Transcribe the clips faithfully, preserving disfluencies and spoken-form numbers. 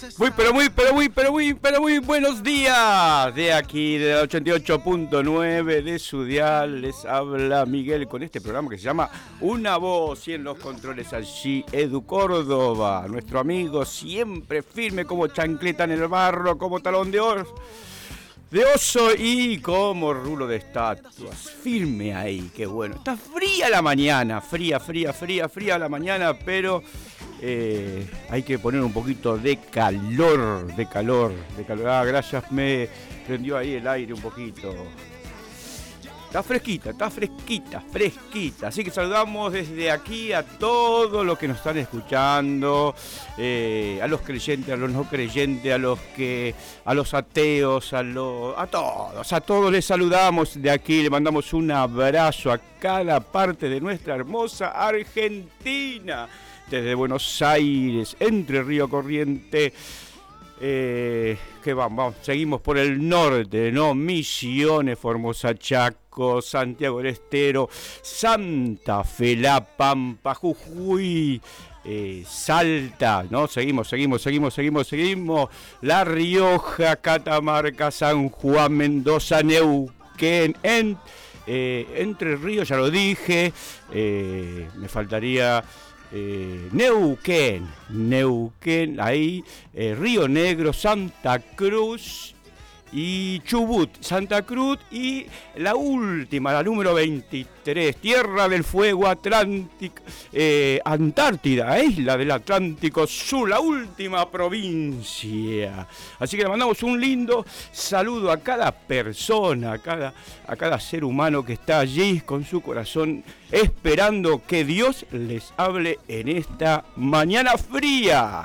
Muy, pero muy, pero muy, pero muy, pero muy buenos días. De aquí, de la ochenta y ocho punto nueve de su dial, les habla Miguel con este programa que se llama Una Voz, y en los controles allí Edu Córdoba, nuestro amigo siempre firme como chancleta en el barro, como talón de oso, de oso y como rulo de estatuas. Firme ahí, qué bueno. Está fría la mañana, fría, fría, fría, fría la mañana, pero... Eh, hay que poner un poquito de calor, de calor, de calor. Ah, gracias, me prendió ahí el aire un poquito. Está fresquita, está fresquita, fresquita. Así que saludamos desde aquí a todos los que nos están escuchando, eh, a los creyentes, a los no creyentes, a los que, a los ateos, a los, a todos, a todos les saludamos de aquí, le mandamos un abrazo a cada parte de nuestra hermosa Argentina. Desde Buenos Aires, Entre Río Corriente, eh, que vamos, vamos, seguimos por el norte, ¿no? Misiones, Formosa, Chaco, Santiago del Estero, Santa Fe, La Pampa, Jujuy, eh, Salta, ¿no? Seguimos, seguimos, seguimos, seguimos, seguimos, La Rioja, Catamarca, San Juan, Mendoza, Neuquén, en, eh, Entre Ríos, ya lo dije, eh, me faltaría... Eh, Neuquén, Neuquén, ahí, eh, Río Negro, Santa Cruz y Chubut, Santa Cruz y la última, la número veintitrés, Tierra del Fuego Atlántico, eh, Antártida, isla del Atlántico Sur, la última provincia. Así que le mandamos un lindo saludo a cada persona, a cada, a cada ser humano que está allí con su corazón esperando que Dios les hable en esta mañana fría.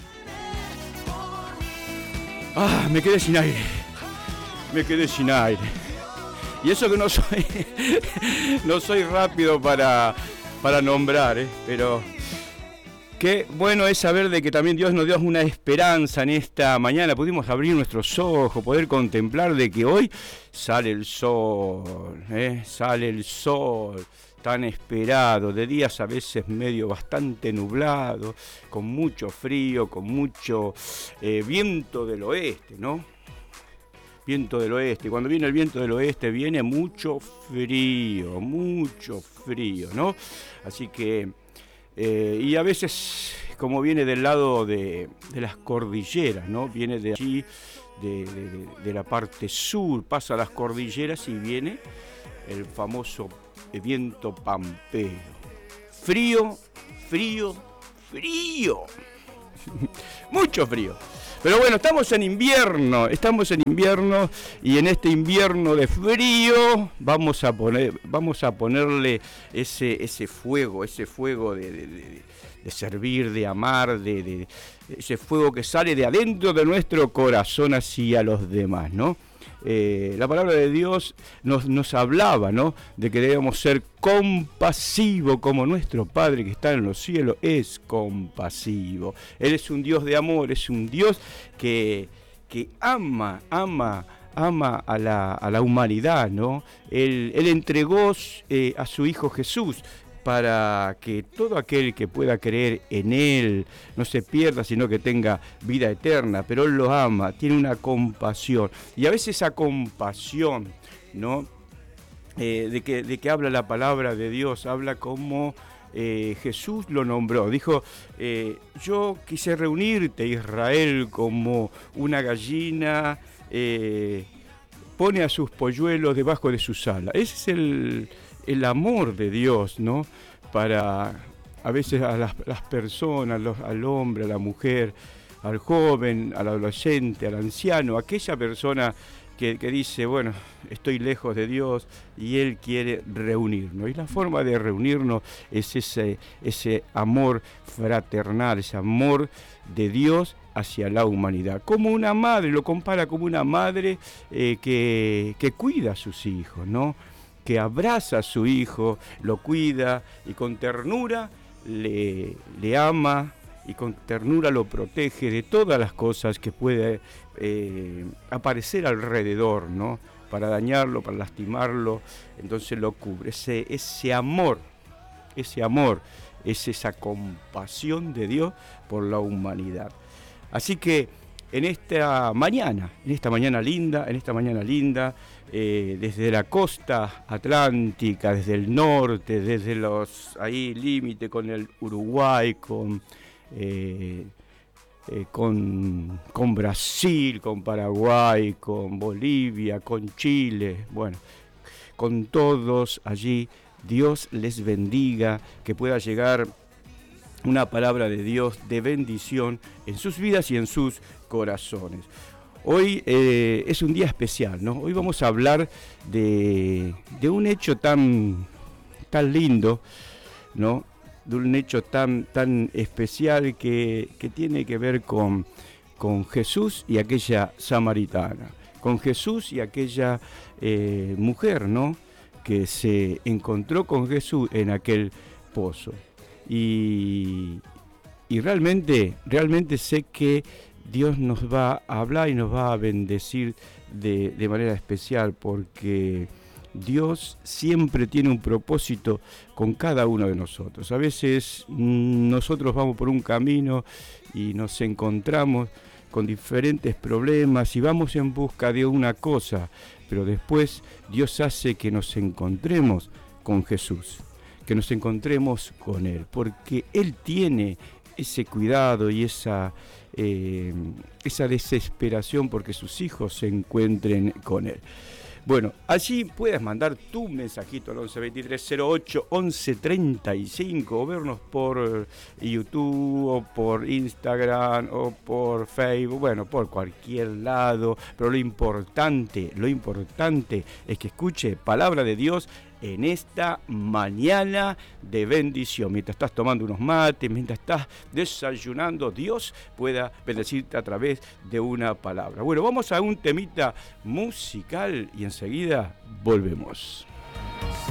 Ah, me quedé sin aire. Me quedé sin aire. Y eso que no soy no soy rápido para, para nombrar, ¿eh? Pero qué bueno es saber de que también Dios nos dio una esperanza en esta mañana. Pudimos abrir nuestros ojos, poder contemplar de que hoy sale el sol, ¿eh? Sale el sol tan esperado, de días a veces medio bastante nublado, con mucho frío, con mucho eh, viento del oeste, ¿no? Viento del oeste. Cuando viene el viento del oeste viene mucho frío, mucho frío, ¿no? Así que, eh, y a veces como viene del lado de, de las cordilleras, ¿no? Viene de allí, de, de, de la parte sur, pasa las cordilleras y viene el famoso viento pampero. Frío, frío, frío. Mucho frío. Pero bueno, estamos en invierno, estamos en invierno y en este invierno de frío vamos a poner, vamos a ponerle ese, ese fuego, ese fuego de, de, de, de servir, de amar, de, de ese fuego que sale de adentro de nuestro corazón hacia los demás, ¿no? Eh, la palabra de Dios nos, nos hablaba, ¿no? De que debemos ser compasivos como nuestro Padre que está en los cielos es compasivo. Él es un Dios de amor, es un Dios que, que ama, ama, ama a la, a la humanidad, ¿no? Él, él entregó eh, a su Hijo Jesús para que todo aquel que pueda creer en Él no se pierda, sino que tenga vida eterna. Pero Él lo ama, tiene una compasión. Y a veces esa compasión, ¿no? Eh, de, que, de que habla la palabra de Dios, habla como eh, Jesús lo nombró. Dijo, eh, yo quise reunirte, Israel, como una gallina eh, pone a sus polluelos debajo de sus alas. Ese es el... el amor de Dios, ¿no? Para a veces a las, las personas, los, al hombre, a la mujer, al joven, al adolescente, al anciano, aquella persona que, que dice, bueno, estoy lejos de Dios y Él quiere reunirnos. Y la forma de reunirnos es ese, ese amor fraternal, ese amor de Dios hacia la humanidad. Como una madre, lo compara como una madre eh, que, que cuida a sus hijos, ¿no? Que abraza a su hijo, lo cuida y con ternura le, le ama y con ternura lo protege de todas las cosas que puede eh, aparecer alrededor, ¿no? Para dañarlo, para lastimarlo, entonces lo cubre. Ese, ese amor, ese amor, es esa compasión de Dios por la humanidad. Así que en esta mañana, en esta mañana linda, en esta mañana linda, eh, desde la costa atlántica, desde el norte, desde los ahí límite con el Uruguay, con, eh, eh, con, con Brasil, con Paraguay, con Bolivia, con Chile, bueno, con todos allí, Dios les bendiga, que pueda llegar una palabra de Dios de bendición en sus vidas y en sus corazones. Hoy eh, es un día especial, ¿no? Hoy vamos a hablar de, de un hecho tan, tan lindo, ¿no? De un hecho tan, tan especial que, que tiene que ver con, con Jesús y aquella samaritana, con Jesús y aquella eh, mujer, ¿no? Que se encontró con Jesús en aquel pozo. Y, y realmente, realmente sé que Dios nos va a hablar y nos va a bendecir de, de manera especial, porque Dios siempre tiene un propósito con cada uno de nosotros. A veces mmm, nosotros vamos por un camino y nos encontramos con diferentes problemas y vamos en busca de una cosa, pero después Dios hace que nos encontremos con Jesús, que nos encontremos con Él, porque Él tiene ese cuidado y esa, eh, esa desesperación porque sus hijos se encuentren con Él. Bueno, allí puedes mandar tu mensajito al once veintitrés cero ocho once treinta y cinco o vernos por YouTube o por Instagram o por Facebook, bueno, por cualquier lado, pero lo importante, lo importante es que escuche palabra de Dios en esta mañana de bendición. Mientras estás tomando unos mates, mientras estás desayunando, Dios pueda bendecirte a través de una palabra. Bueno, vamos a un temita musical y enseguida volvemos.